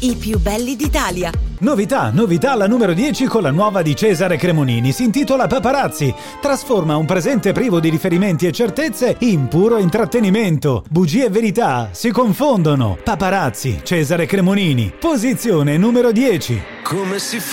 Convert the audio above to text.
i più belli d'Italia. Novità alla numero 10 con la nuova di Cesare Cremonini. Si intitola Paparazzi. Trasforma un presente privo di riferimenti e certezze in puro intrattenimento. Bugie e verità si confondono. Paparazzi, Cesare Cremonini. Posizione numero 10. Come si fa